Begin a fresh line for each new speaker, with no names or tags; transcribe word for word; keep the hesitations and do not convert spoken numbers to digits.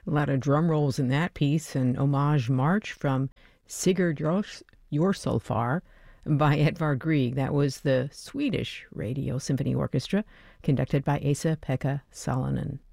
A lot of drum rolls in that piece, an homage march from Sigurd Jors- Jorsalfar by Edvard Grieg. That was the Swedish Radio Symphony Orchestra, conducted by Asa-Pekka Salonen.